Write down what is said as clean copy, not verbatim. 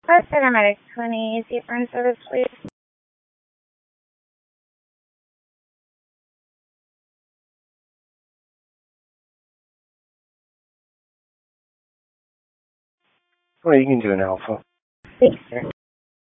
Paramedic 20, Seafront Service, please. Well, you can do an alpha. Thanks, sir.